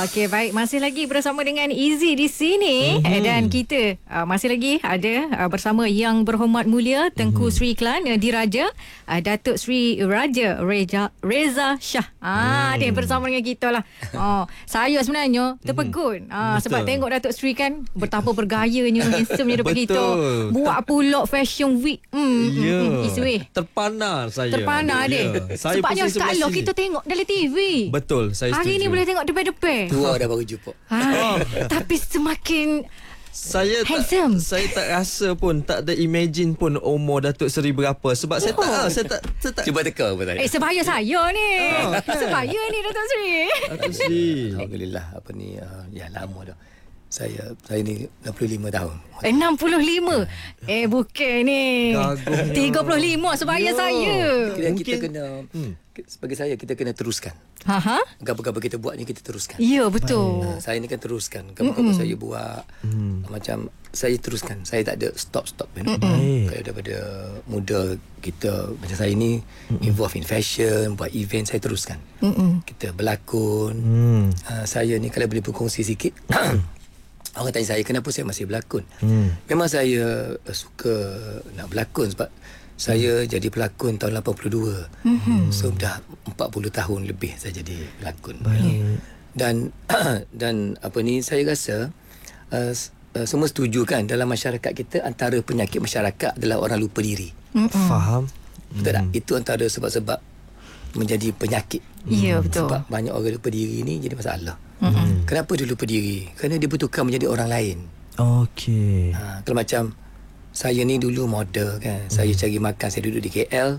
Okey, baik. Masih lagi bersama dengan Izzy di sini. Dan kita masih lagi ada bersama Yang Berhormat Mulia Tengku Sri Klan Diraja Datuk Sri Raja Reza Shah. Dia bersama dengan kita lah. Saya sebenarnya terpegun. Sebab tengok Datuk Sri kan betapa bergayanya, handsome-nya depan kita. Buat pula Fashion Week. Isu Terpana saya. Terpana dia. Sebabnya kalau kita tengok dalam TV. Betul, saya setuju. Hari ni boleh tengok depan-depan. Tua dah baru jumpa. Tapi semakin handsome. Saya tak rasa pun, tak ada imagine pun umur Datuk Seri berapa. Sebab saya tak Cuba teka apa tadi. sebaya saya ni. Sebaya ni Datuk Seri. Datuk Seri. Alhamdulillah, apa ni, ya lama dah. Saya ni 65 tahun. 65. Bukan ni. 35 sebaya saya. Kita kena sebagai saya, kita kena teruskan. Apa-apa kita buat ni kita teruskan. Ya, betul. Saya ni kan teruskan. Apa-apa saya buat macam saya teruskan. Saya tak ada stop Kalau daripada muda kita macam saya ni involved in fashion, buat event, saya teruskan. Kita berlakon. Saya ni kalau boleh berkongsi sikit. Orang tanya saya kenapa saya masih berlakon. Memang saya suka nak berlakon sebab saya jadi pelakon tahun 82. So dah 40 tahun lebih saya jadi pelakon. Dan apa ni, saya rasa semua setuju kan, dalam masyarakat kita antara penyakit masyarakat adalah orang lupa diri. Faham. Betul tak? Itu antara sebab-sebab menjadi penyakit. Ya, betul. Sebab banyak orang lupa diri ni jadi masalah. Kenapa dia lupa diri? Kerana dia bertukar menjadi orang lain. Okey. Kalau macam saya ni dulu model kan. Saya cari makan, saya duduk di KL.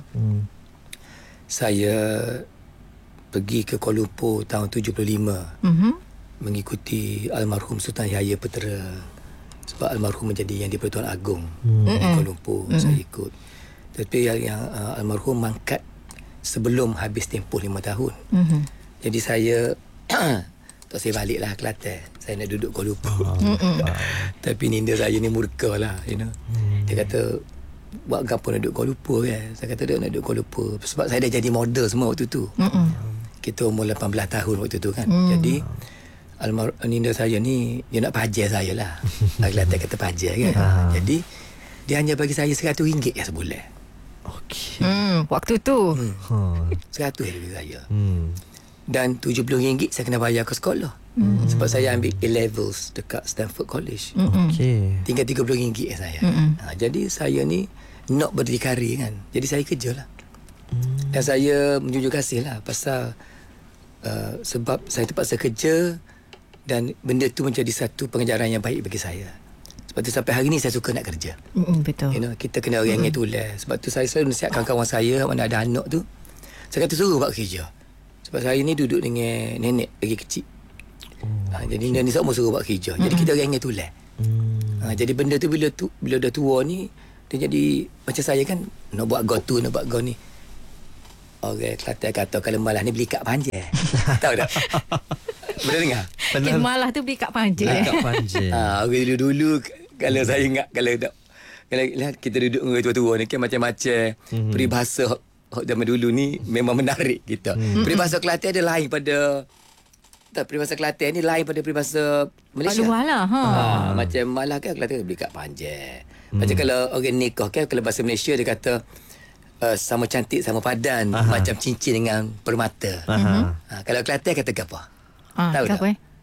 Saya pergi ke Kuala Lumpur tahun 75. Mengikuti almarhum Sultan Yahya Putera. Sebab almarhum menjadi yang di-Pertuan Agong di Kuala Lumpur. Saya ikut. Tapi yang almarhum mangkat sebelum habis tempoh 5 tahun. Jadi saya tak saya balik lah Kelantan. Saya nak duduk Kuala Lumpur. Tapi ninda saya ni murka lah, Dia kata, buat apa nak duduk Kuala Lumpur kan? Saya kata dia nak duduk Kuala Lumpur sebab saya dah jadi model semua waktu tu. Kita umur 18 tahun waktu tu kan. Jadi ninda saya ni dia nak pajar saya lah. Kelantan kata pajar kan. Jadi dia hanya bagi saya RM100 ya sebulan. Okey. Waktu tu 100 dia bagi saya. Dan RM70 saya kena bayar ke sekolah. Sebab saya ambil A-levels dekat Stanford College. Okey. Tinggal RM30 saya. Jadi saya ni nak berdikari kan. Jadi saya kerja lah. Dan saya menjunjung kasih lah pasal sebab saya terpaksa kerja dan benda tu menjadi satu pengajaran yang baik bagi saya. Sebab tu sampai hari ni saya suka nak kerja. Betul. Kita kena orang yang tulis. Sebab tu saya selalu nasihatkan kawan saya mana ada anak tu. Saya kata suruh buat kerja. Sebab saya ni duduk dengan nenek lagi kecil. Jadi nenek ni semua suruh buat kerja. Jadi kita orang yang tulis. Jadi benda tu bila dah tua ni, dia jadi macam saya kan, nak buat go tu, nak buat go ni. Orang Kelantan kata kalau malah ni beli kad panjang. Tahu tak? Pernah dengar? Malah tu beli kad panjang. Kat panjang. Orang dulu-dulu kalau saya ingat kalau kita duduk dengan tua-tua ni kan macam-macam peribahasa zaman dulu ni memang menarik kita. Peribahasa Kelantan ada lain pada peribahasa Kelantan ni lain pada peribahasa Malaysia. Luar lah. Macam malah kan Kelantan beli kad panjang. Macam kalau orang nikah kan, kalau bahasa Malaysia dia kata sama cantik sama padan, macam cincin dengan permata. Kalau Kelantan kata apa? Tahu tak?